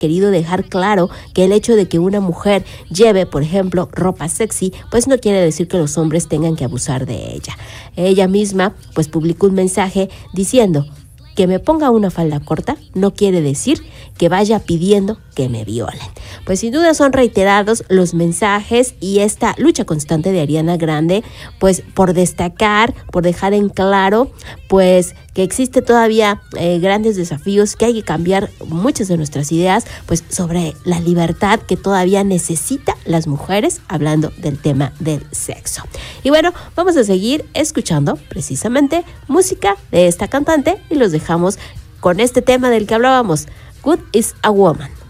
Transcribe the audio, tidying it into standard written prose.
querido dejar claro que el hecho de que una mujer lleve, por ejemplo, ropa sexy, pues no quiere decir que los hombres tengan que abusar de ella. Ella misma, pues publicó un mensaje diciendo: que me ponga una falda corta no quiere decir que vaya pidiendo que me violen. Pues sin duda son reiterados los mensajes y esta lucha constante de Ariana Grande, pues por destacar, por dejar en claro, pues que existe todavía grandes desafíos, que hay que cambiar muchas de nuestras ideas, pues sobre la libertad que todavía necesitan las mujeres, hablando del tema del sexo. Y bueno, vamos a seguir escuchando precisamente música de esta cantante y los dejamos con este tema del que hablábamos, Good is a Woman.